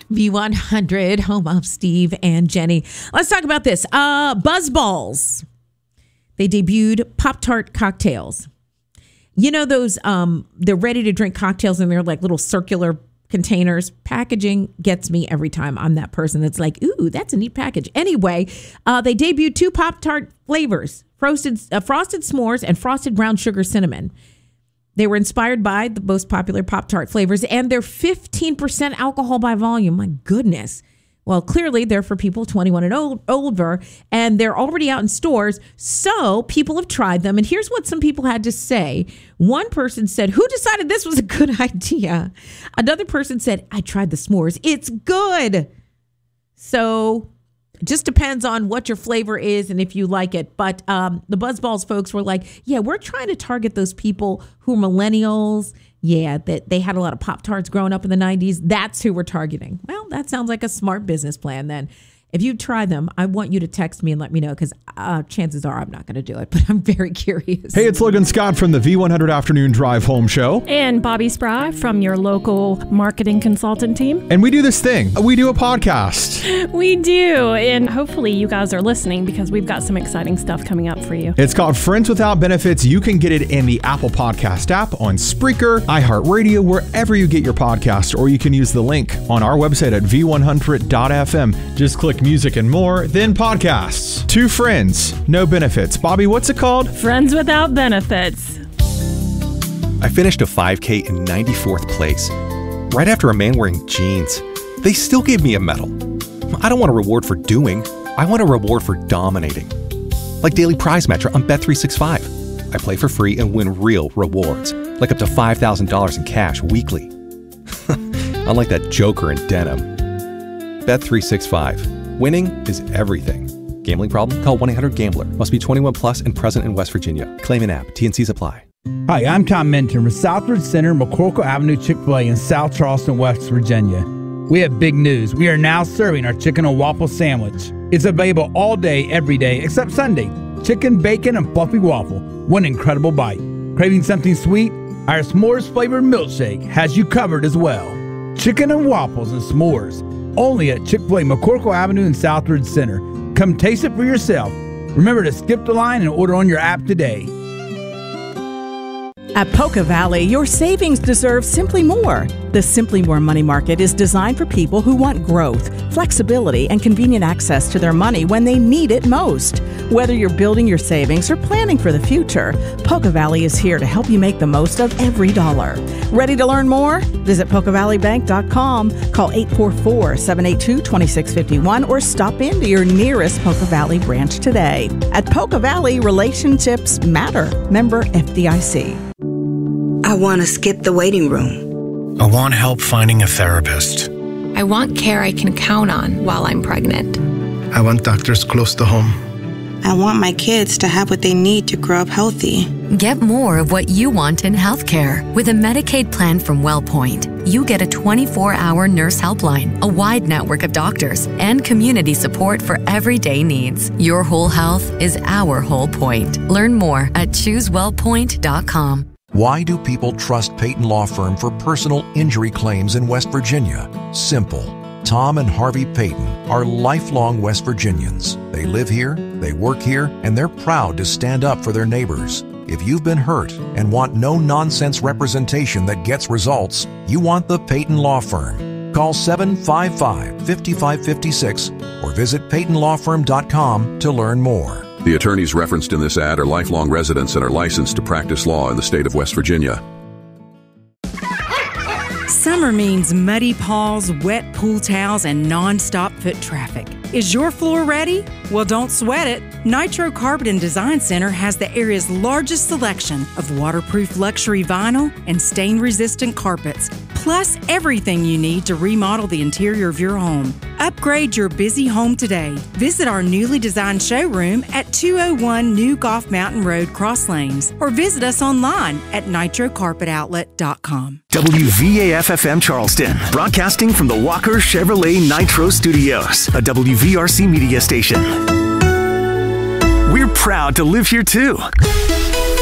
V100, home of Steve and Jenny. Let's talk about this. BuzzBalls. They debuted Pop-Tart cocktails. You know those, they're ready-to-drink cocktails, and they're like little circular containers. Packaging gets me every time. I'm that person that's like, ooh, that's a neat package. Anyway, they debuted 2 Pop-Tart flavors, frosted s'mores and frosted brown sugar cinnamon. They were inspired by the most popular Pop-Tart flavors, and they're 15% alcohol by volume. My goodness. Well, clearly they're for people 21 and older, and they're already out in stores. So people have tried them. And here's what some people had to say. One person said, who decided this was a good idea? Another person said, I tried the s'mores. It's good. So it just depends on what your flavor is and if you like it. But the BuzzBalls folks were like, yeah, we're trying to target those people who are millennials. Yeah, that they had a lot of Pop-Tarts growing up in the 90s. That's who we're targeting. Well, that sounds like a smart business plan then. If you try them, I want you to text me and let me know, because chances are I'm not going to do it, but I'm very curious. Hey, it's Logan Scott from the V100 Afternoon Drive Home Show. And Bobby Spry from your local marketing consultant team. And we do this thing. We do a podcast. We do. And hopefully you guys are listening, because we've got some exciting stuff coming up for you. It's called Friends Without Benefits. You can get it in the Apple Podcast app, on Spreaker, iHeartRadio, wherever you get your podcast, or you can use the link on our website at v100.fm. Just click music and more, then podcasts. 2 friends, no benefits. Bobby, what's it called? Friends Without Benefits. I finished a 5K in 94th place, right after a man wearing jeans. They still gave me a medal. I don't want a reward for doing. I want a reward for dominating. Like Daily Prize Matcher on Bet365. I play for free and win real rewards, like up to $5,000 in cash weekly. Unlike that joker in denim. Bet365. Winning is everything. Gambling problem? Call 1-800-GAMBLER. Must be 21 plus and present in West Virginia. Claim an app. T&Cs apply. Hi, I'm Tom Minton from Southwood Center, McCorkle Avenue Chick-fil-A in South Charleston, West Virginia. We have big news. We are now serving our chicken and waffle sandwich. It's available all day, every day, except Sunday. Chicken, bacon, and fluffy waffle. One incredible bite. Craving something sweet? Our s'mores flavored milkshake has you covered as well. Chicken and waffles and s'mores. Only at Chick-fil-A McCorkle Avenue in Southwood Center. Come taste it for yourself. Remember to skip the line and order on your app today. At Poca Valley, your savings deserve Simply More. The Simply More Money Market is designed for people who want growth, flexibility, and convenient access to their money when they need it most. Whether you're building your savings or planning for the future, Poca Valley is here to help you make the most of every dollar. Ready to learn more? Visit PocaValleyBank.com, call 844-782-2651, or stop into your nearest Poca Valley branch today. At Poca Valley, relationships matter. Member FDIC. I want to skip the waiting room. I want help finding a therapist. I want care I can count on while I'm pregnant. I want doctors close to home. I want my kids to have what they need to grow up healthy. Get more of what you want in healthcare. With a Medicaid plan from WellPoint, you get a 24-hour nurse helpline, a wide network of doctors, and community support for everyday needs. Your whole health is our whole point. Learn more at ChooseWellPoint.com. Why do people trust Peyton Law Firm for personal injury claims in West Virginia? Simple. Tom and Harvey Peyton are lifelong West Virginians. They live here, they work here, and they're proud to stand up for their neighbors. If you've been hurt and want no-nonsense representation that gets results, you want the Peyton Law Firm. Call 755-5556 or visit PeytonLawFirm.com to learn more. The attorneys referenced in this ad are lifelong residents and are licensed to practice law in the state of West Virginia. Summer means muddy paws, wet pool towels, and non-stop foot traffic. Is your floor ready? Well, don't sweat it. Nitro Carpet and Design Center has the area's largest selection of waterproof luxury vinyl and stain-resistant carpets, plus everything you need to remodel the interior of your home. Upgrade your busy home today. Visit our newly designed showroom at 201 New Golf Mountain Road, Cross Lanes, or visit us online at nitrocarpetoutlet.com. WVAF-FM Charleston, broadcasting from the Walker Chevrolet Nitro Studios, a WVRC media station. We're proud to live here too.